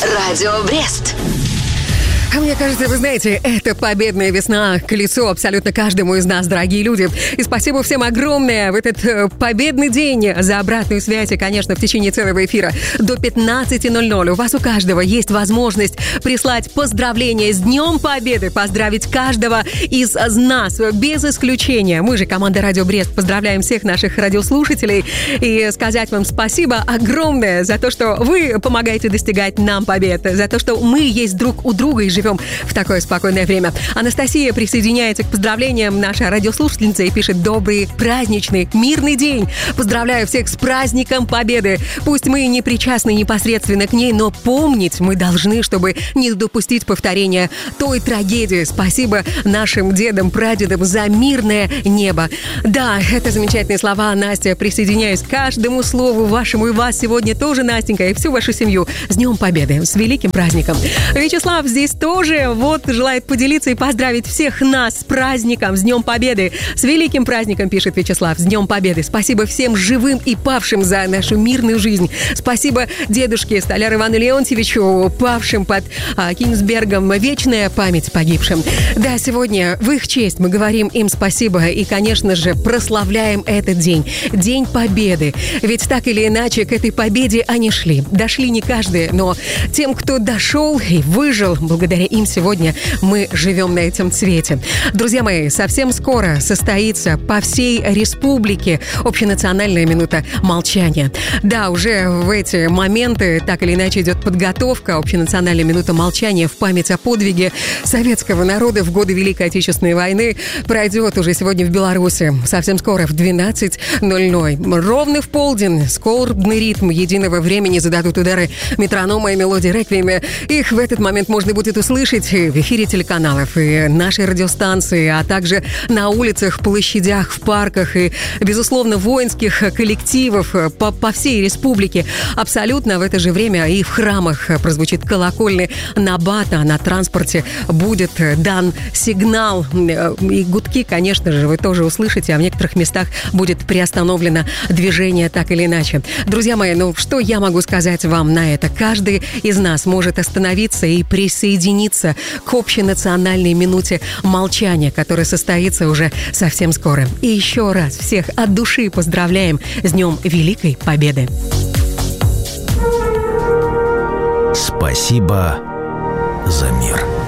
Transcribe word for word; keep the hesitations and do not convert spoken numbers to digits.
Радио Брест. А мне кажется, вы знаете, это победная весна к лицу абсолютно каждому из нас, дорогие люди. И спасибо всем огромное в этот победный день за обратную связь. И, конечно, в течение целого эфира до пятнадцати ноль-ноль у вас у каждого есть возможность прислать поздравления с Днем Победы, поздравить каждого из нас, без исключения. Мы же, команда Радио Брест, поздравляем всех наших радиослушателей и сказать вам спасибо огромное за то, что вы помогаете достигать нам побед, за то, что мы есть друг у друга и живем в такое спокойное время. Анастасия присоединяется к поздравлениям. Наша радиослушательница и пишет: добрый, праздничный, мирный день. Поздравляю всех с праздником Победы. Пусть мы не причастны непосредственно к ней, но помнить мы должны, чтобы не допустить повторения той трагедии. Спасибо нашим дедам, прадедам за мирное небо. Да, это замечательные слова, Настя. Присоединяюсь к каждому слову вашему и вас сегодня тоже, Настенька, и всю вашу семью с Днем Победы, с великим праздником. Вячеслав здесь тоже вот желает поделиться и поздравить всех нас с праздником, с Днем Победы. С великим праздником, пишет Вячеслав, с Днем Победы. Спасибо всем живым и павшим за нашу мирную жизнь. Спасибо дедушке Столяр Ивану Леонтьевичу, павшим под а, Кингсбергом. Вечная память погибшим. Да, сегодня в их честь мы говорим им спасибо и, конечно же, прославляем этот день. День Победы. Ведь так или иначе к этой победе они шли. Дошли не каждый, но тем, кто дошел и выжил, благодаря им сегодня мы живем на этом свете. Друзья мои, совсем скоро состоится по всей республике общенациональная минута молчания. Да, уже в эти моменты так или иначе идет подготовка. Общенациональная минута молчания в память о подвиге советского народа в годы Великой Отечественной войны пройдет уже сегодня в Беларуси. Совсем скоро в двенадцать ноль-ноль. Ровно в полдень скорбный ритм единого времени зададут удары метронома и мелодии реквиема. Их в этот момент можно будет услышать в эфире телеканалов и нашей радиостанции, а также на улицах, площадях, в парках и, безусловно, воинских коллективов по, по всей республике. Абсолютно в это же время и в храмах прозвучит колокольный набат, а на транспорте будет дан сигнал. И гудки, конечно же, вы тоже услышите, а в некоторых местах будет приостановлено движение так или иначе. Друзья мои, ну что я могу сказать вам на это? Каждый из нас может остановиться и присоединиться к общенациональной минуте молчания, которая состоится уже совсем скоро. И еще раз всех от души поздравляем с Днем Великой Победы. Спасибо за мир.